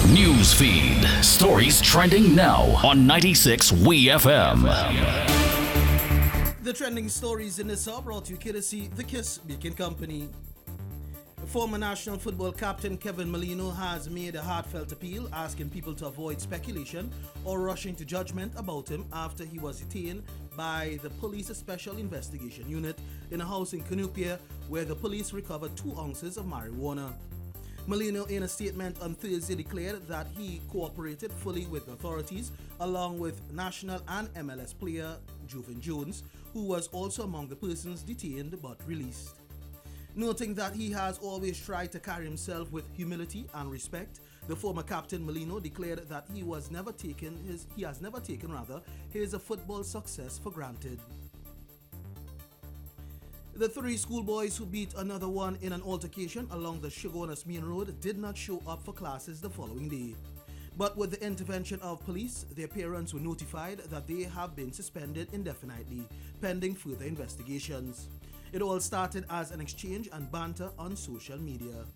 News feed. Stories trending now on 96 WeFM. The trending stories in this hour brought to you courtesy The Kiss Baking Company. Former national football captain Kevin Molino has made a heartfelt appeal asking people to avoid speculation or rushing to judgment about him after he was detained by the police special investigation unit in a house in Cunupia where the police recovered 2 ounces of marijuana. Molino, in a statement on Thursday, declared that he cooperated fully with authorities, along with national and MLS player Joevin Jones, who was also among the persons detained but released. Noting that he has always tried to carry himself with humility and respect, the former captain Molino declared that he has never taken his football success for granted. The 3 schoolboys who beat another one in an altercation along the Chaguanas Main Road did not show up for classes the following day. But with the intervention of police, their parents were notified that they have been suspended indefinitely, pending further investigations. It all started as an exchange and banter on social media.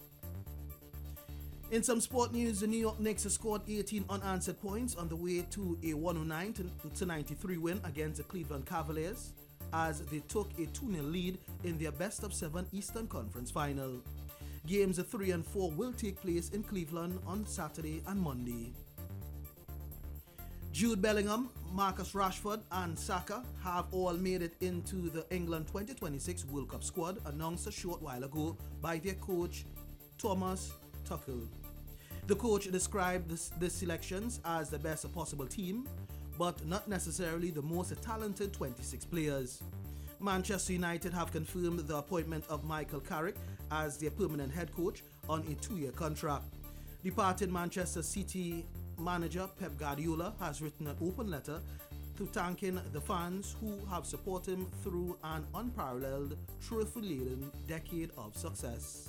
In some sport news, the New York Knicks scored 18 unanswered points on the way to a 109-93 win against the Cleveland Cavaliers, as they took a 2-0 lead in their best-of-7 Eastern Conference final. Games 3 and 4 will take place in Cleveland on Saturday and Monday. Jude Bellingham, Marcus Rashford and Saka have all made it into the England 2026 World Cup squad, announced a short while ago by their coach Thomas Tuchel. The coach described the selections as the best possible team, but not necessarily the most talented 26 players. Manchester United have confirmed the appointment of Michael Carrick as their permanent head coach on a 2-year contract. Departing Manchester City manager Pep Guardiola has written an open letter to thanking the fans who have supported him through an unparalleled, trophy-laden decade of success.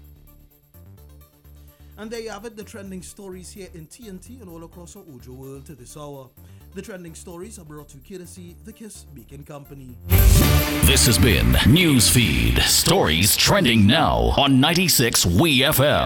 And there you have it, the trending stories here in TNT and all across our Ojo world to this hour. The trending stories are brought to you courtesy The Kiss Baking Company. This has been News feed. Stories trending now on 96 WeFM.